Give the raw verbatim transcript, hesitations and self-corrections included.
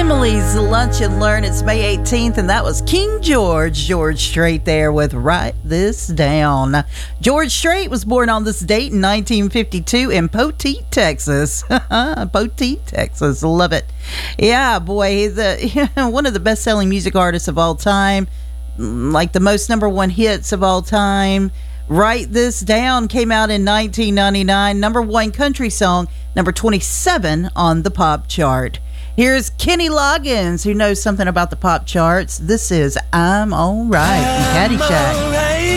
Emily's Lunch and Learn. It's May eighteenth, and that was King George, George Strait there with Write This Down. George Strait was born on this date in nineteen fifty-two in Poteet, Texas. Poteet, Texas. Love it. Yeah, boy, he's a, one of the best-selling music artists of all time, like the most number one hits of all time. Write This Down came out in nineteen ninety-nine, number one country song, number twenty-seven on the pop chart. Here's Kenny Loggins, who knows something about the pop charts. This is I'm All Right from Caddyshack.